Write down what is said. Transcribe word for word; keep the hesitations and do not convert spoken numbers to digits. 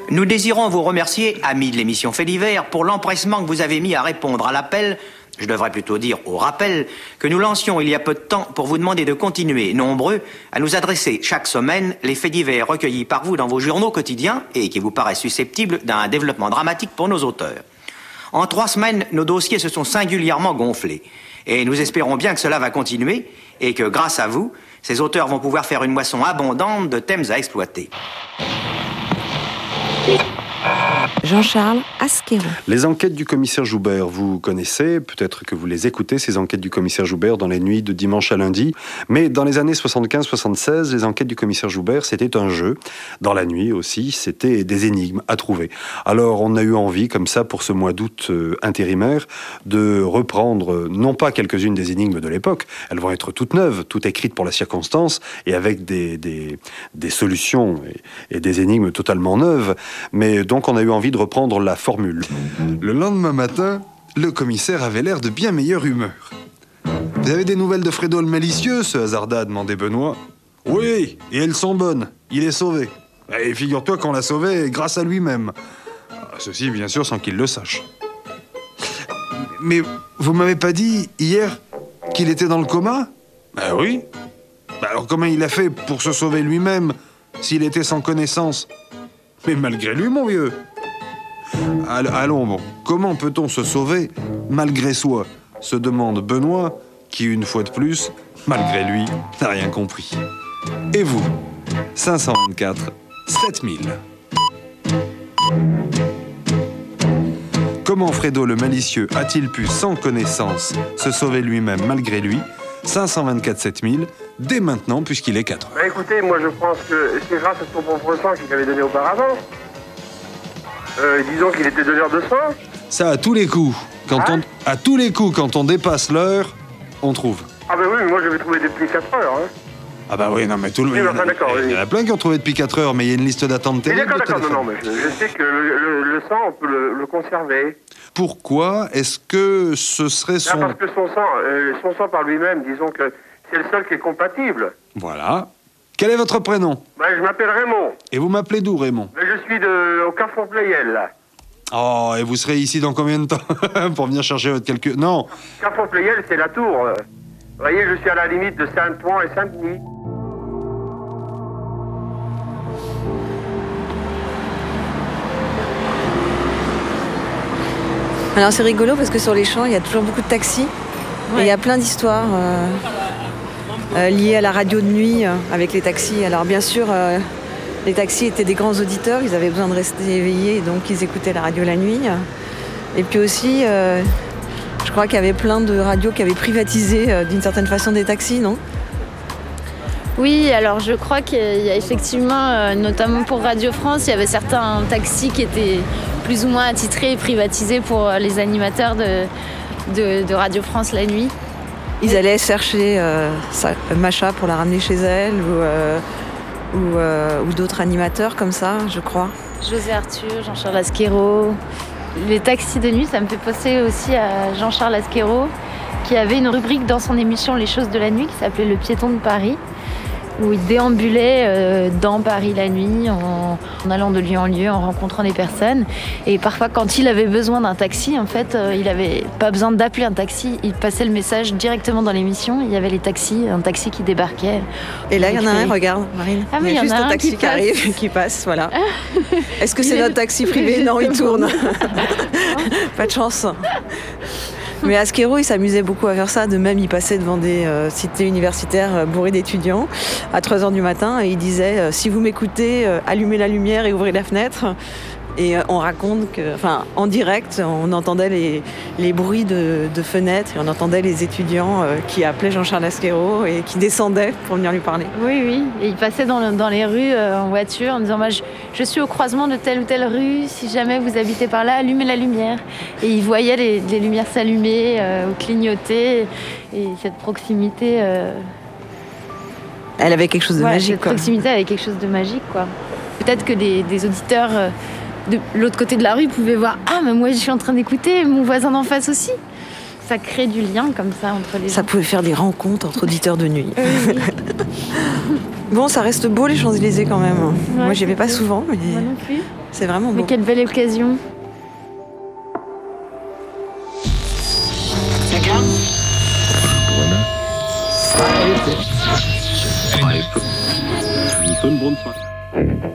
Nous désirons vous remercier, amis de l'émission Faits divers, pour l'empressement que vous avez mis à répondre à l'appel, je devrais plutôt dire au rappel, que nous lancions il y a peu de temps pour vous demander de continuer, nombreux, à nous adresser chaque semaine les faits divers recueillis par vous dans vos journaux quotidiens et qui vous paraissent susceptibles d'un développement dramatique pour nos auteurs. En trois semaines, nos dossiers se sont singulièrement gonflés. Et nous espérons bien que cela va continuer et que, grâce à vous, ces auteurs vont pouvoir faire une moisson abondante de thèmes à exploiter. Jean-Charles Asquero. Les enquêtes du commissaire Joubert, vous connaissez, peut-être que vous les écoutez, ces enquêtes du commissaire Joubert dans les nuits de dimanche à lundi. Mais dans les années soixante-quinze soixante-seize, les enquêtes du commissaire Joubert, c'était un jeu. Dans la nuit aussi, c'était des énigmes à trouver. Alors on a eu envie, comme ça, pour ce mois d'août euh, intérimaire, de reprendre, euh, non pas quelques-unes des énigmes de l'époque, elles vont être toutes neuves, toutes écrites pour la circonstance, et avec des, des, des solutions et, et des énigmes totalement neuves. Mais donc on a eu envie de reprendre la formule. Le lendemain matin, le commissaire avait l'air de bien meilleure humeur. « Vous avez des nouvelles de Fredo le malicieux ?» se hasarda à demander Benoît. « Oui, et elles sont bonnes. Il est sauvé. Et figure-toi qu'on l'a sauvé grâce à lui-même. Ceci, bien sûr, sans qu'il le sache. »« Mais vous m'avez pas dit, hier, qu'il était dans le coma ?»« Ben oui. Ben alors comment il a fait pour se sauver lui-même, s'il était sans connaissance ? Mais malgré lui, mon vieux. » Allons, bon, comment peut-on se sauver malgré soi ? Se demande Benoît, qui, une fois de plus, malgré lui, n'a rien compris. Et vous ? cinq cent vingt-quatre, sept mille. Comment Fredo le malicieux a-t-il pu, sans connaissance, se sauver lui-même malgré lui ? cinq cent vingt-quatre, sept mille, dès maintenant, puisqu'il est quatre heures. Bah écoutez, moi je pense que c'est grâce à son propre sang qu'il avait donné auparavant. Euh, disons qu'il était donneur de sang. Ça, à tous les coups, quand Hein on, à tous les coups, quand on dépasse l'heure, on trouve. Ah bah oui, mais moi je vais trouver depuis quatre heures. Hein. Ah bah oui, non mais tout le monde... Oui, enfin, d'accord, il y en a oui. plein qui ont trouvé depuis quatre heures, mais il y a une liste d'attente Mais terrible. d'accord, de d'accord, non, non, téléphone. mais je, je sais que le, le, le sang, on peut le, le conserver. Pourquoi est-ce que ce serait Ah, son... parce que son sang, euh, son sang par lui-même, disons que c'est le seul qui est compatible. Voilà. Quel est votre prénom ? Bah, je m'appelle Raymond. Et vous m'appelez d'où, Raymond ? Mais je suis de, au Carrefour Playel, là. Oh, et vous serez ici dans combien de temps pour venir chercher votre calcul ? Non. Carrefour Playel, c'est la tour. euh. Vous voyez, je suis à la limite de Saint-Ouen et Saint-Denis. Alors c'est rigolo parce que sur les champs, il y a toujours beaucoup de taxis. Ouais. Et il y a plein d'histoires euh, euh, liées à la radio de nuit euh, avec les taxis. Alors bien sûr, euh, les taxis étaient des grands auditeurs, ils avaient besoin de rester éveillés, donc ils écoutaient la radio la nuit. Et puis aussi, euh, je crois qu'il y avait plein de radios qui avaient privatisé euh, d'une certaine façon des taxis, non ? Oui, alors je crois qu'il y a effectivement, euh, notamment pour Radio France, il y avait certains taxis qui étaient plus ou moins attitrés et privatisés pour les animateurs de, de, de Radio France la nuit. Ils allaient chercher euh, ça, Macha pour la ramener chez elle ou, euh, ou, euh, ou d'autres animateurs comme ça, je crois. José Arthur, Jean-Charles Asquero. Les taxis de nuit, ça me fait penser aussi à Jean-Charles Asquero, qui avait une rubrique dans son émission Les choses de la nuit qui s'appelait Le piéton de Paris, où il déambulait euh, dans Paris la nuit, en, en allant de lieu en lieu, en rencontrant des personnes. Et parfois, quand il avait besoin d'un taxi, en fait, euh, il n'avait pas besoin d'appeler un taxi. Il passait le message directement dans l'émission. Il y avait les taxis, un taxi qui débarquait. Et là, il y en a un, regarde, Marine. Ah, il y a juste un taxi qui, qui arrive, qui passe, voilà. Est-ce que c'est notre taxi privé ? Non, il tourne. Pas de chance. Mais Asquero, il s'amusait beaucoup à faire ça. De même, il passait devant des euh, cités universitaires euh, bourrées d'étudiants à trois heures du matin et il disait euh, « Si vous m'écoutez, euh, allumez la lumière et ouvrez la fenêtre ». Et euh, on raconte que, enfin, en direct, on entendait les, les bruits de, de fenêtres et on entendait les étudiants euh, qui appelaient Jean-Charles Asquero et qui descendaient pour venir lui parler. Oui, oui. Et il passait dans, le, dans les rues euh, en voiture en disant bah, je, je suis au croisement de telle ou telle rue. Si jamais vous habitez par là, allumez la lumière. Et il voyait les, les lumières s'allumer euh, ou clignoter. Et cette proximité... Euh... Elle avait quelque chose de ouais, magique. Cette quoi. proximité avait quelque chose de magique, quoi. Peut-être que des, des auditeurs... Euh, de l'autre côté de la rue, pouvaient voir « Ah, mais moi, je suis en train d'écouter, mon voisin d'en face aussi ». Ça crée du lien comme ça entre les Ça gens. pouvait faire des rencontres entre auditeurs de nuit. Oui. Bon, ça reste beau les Champs-Élysées quand même. Ouais, moi, j'y vais pas beau. souvent. Mais... Moi non plus. C'est vraiment beau. Mais quelle belle occasion. Ein Brunnenfall.